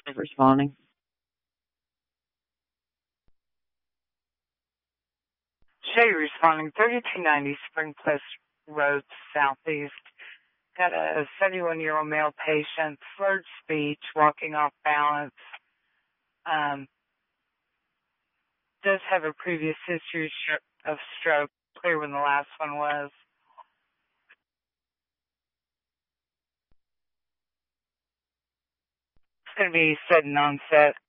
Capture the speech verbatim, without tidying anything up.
Responding. Shay responding, thirty-two ninety Spring Place Road, Southeast. Got a seventy-one-year-old male patient, slurred speech, walking off balance. Um, does have a previous history of stroke. Clear when the last one was. It's going to be sudden onset.